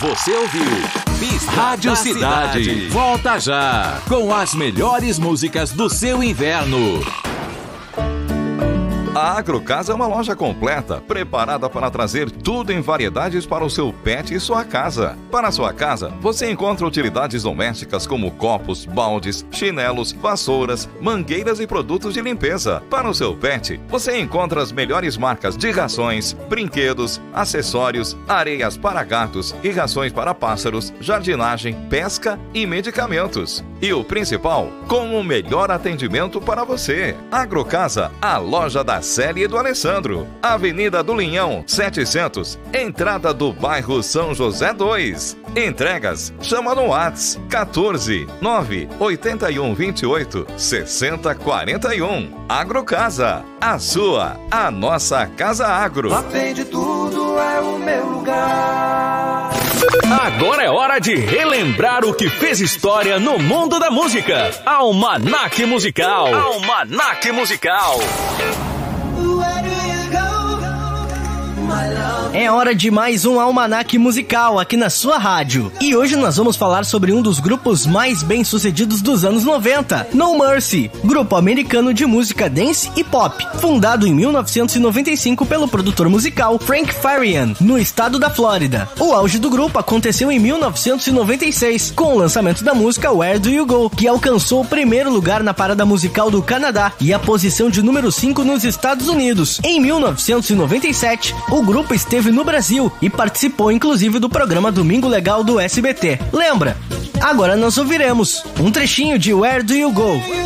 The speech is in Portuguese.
Você ouviu Pista Rádio Cidade. Volta já com as melhores músicas do seu inverno. A Agrocasa é uma loja completa, preparada para trazer tudo em variedades para o seu pet e sua casa. Para a sua casa, você encontra utilidades domésticas como copos, baldes, chinelos, vassouras, mangueiras e produtos de limpeza. Para o seu pet, você encontra as melhores marcas de rações, brinquedos, acessórios, areias para gatos e rações para pássaros, jardinagem, pesca e medicamentos. E o principal, com o melhor atendimento para você. Agrocasa, a loja da Célia e do Alessandro. Avenida do Linhão, 700. Entrada do bairro São José 2. Entregas, chama no WhatsApp 14 9 81 28 60 41. Agrocasa, a sua, a nossa Casa Agro. Lá tem de tudo, é o meu lugar. Agora é hora de relembrar o que fez história no mundo da música. Almanaque Musical. Almanaque Musical. É hora de mais um Almanaque Musical aqui na sua rádio. E hoje nós vamos falar sobre um dos grupos mais bem-sucedidos dos anos 90, No Mercy, grupo americano de música dance e pop, fundado em 1995 pelo produtor musical Frank Farian, no estado da Flórida. O auge do grupo aconteceu em 1996, com o lançamento da música Where Do You Go, que alcançou o primeiro lugar na parada musical do Canadá e a posição de número 5 nos Estados Unidos. Em 1997, o grupo esteve no Brasil e participou inclusive do programa Domingo Legal do SBT. Lembra? Agora nós ouviremos um trechinho de Where Do You Go?